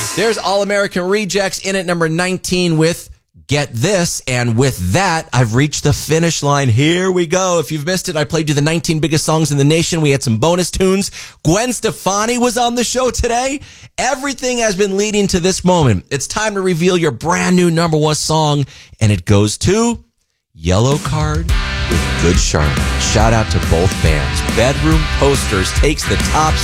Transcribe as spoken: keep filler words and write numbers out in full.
There's All American Rejects in at number nineteen with Get This. And with that, I've reached the finish line. Here we go. If you've missed it, I played you the nineteen biggest songs in the nation. We had some bonus tunes. Gwen Stefani was on the show today. Everything has been leading to this moment. It's time to reveal your brand new number one song, and it goes to Yellow Card with Good Charlotte. Shout out to both bands. Bedroom Posters takes the top